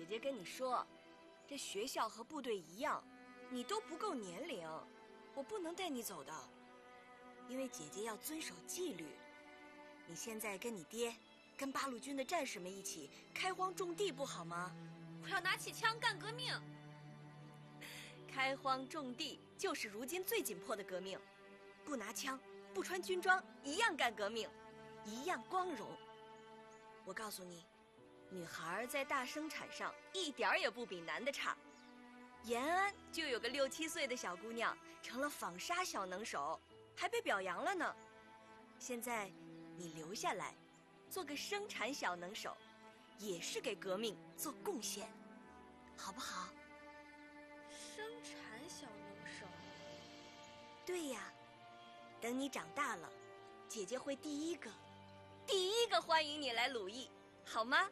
姐跟你说，这学校和部队一样，你都不够年龄，我不能带你走的，因为姐姐要遵守纪律。你现在跟你爹，跟八路军的战士们一起开荒种地，不好吗？ 我要拿起枪干革命。 开荒种地就是如今最紧迫的革命，不拿枪，不穿军装，一样干革命，一样光荣。我告诉你，女孩在大生产上一点儿也不比男的差。延安就有个6、7岁的小姑娘成了纺纱小能手，还被表扬了呢。现在你留下来，做个生产小能手，也是给革命做贡献，好不好？ 生产小能手。 对呀，等你长大了，姐姐会第一个欢迎你来鲁艺，好吗？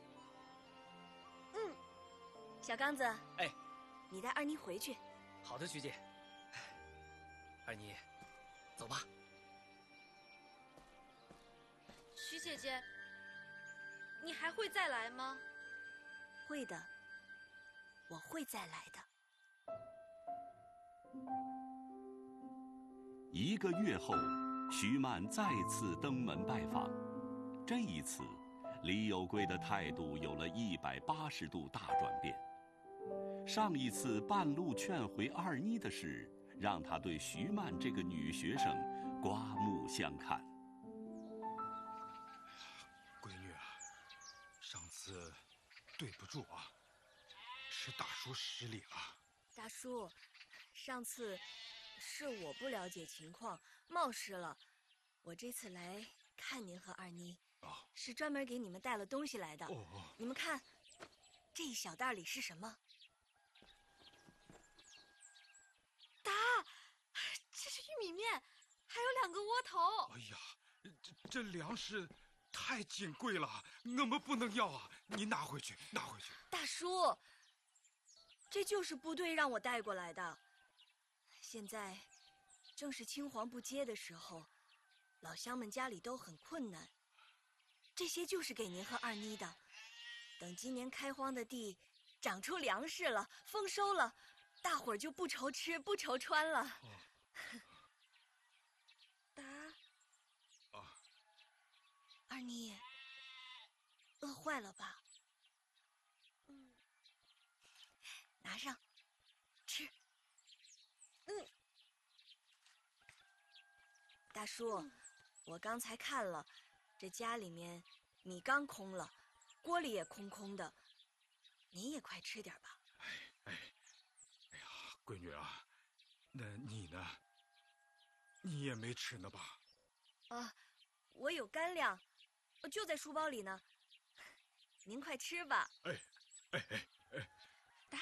小刚子， 哎， 你带二妮回去。 好的，徐姐。二妮，走吧。 徐姐姐，你还会再来吗？ 会的，我会再来的。 1个月后，徐曼再次登门拜访。这一次，李有贵的态度有了180度大转变。上一次半路劝回二妮的事，让他对徐曼这个女学生刮目相看。 闺女啊，上次对不住啊，是大叔失礼了。 大叔，上次是我不了解情况，冒失了。我这次来看您和二妮，是专门给你们带了东西来的。你们看，这一小袋里是什么？ 答，这是玉米面，还有2个窝头。 哎呀，这粮食太金贵了，我们不能要啊！你拿回去，拿回去。 大叔，这就是部队让我带过来的。现在正是青黄不接的时候，老乡们家里都很困难，这些就是给您和二妮的。等今年开荒的地长出粮食了，丰收了，大伙儿就不愁吃不愁穿了。答。二妮，饿坏了吧？拿上，吃。大叔，我刚才看了，这家里面米缸空了，锅里也空空的，您也快吃点吧。 哎呀，闺女啊，那你呢？你也没吃呢吧？ 我有干粮，就在书包里呢。您快吃吧。答。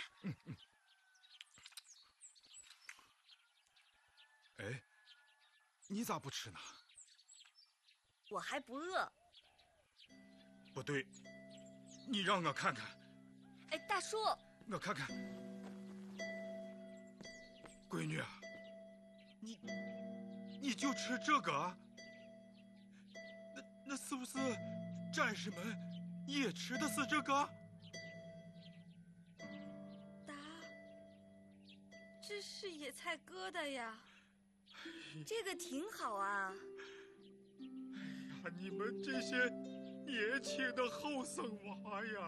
哎，你咋不吃呢？ 我还不饿。 不对，你让我看看。 哎，大叔， 我看看。闺女啊，你就吃这个？那是不是战士们也吃的是这个？ 答，这是野菜疙瘩呀。 这个挺好啊。 哎呀，你们这些年轻的后生娃呀！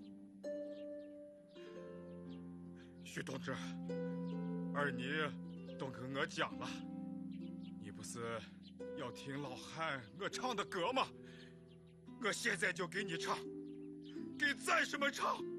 徐同志，二妮都跟我讲了，你不是要听老汉我唱的歌吗？我现在就给你唱，给战士们唱。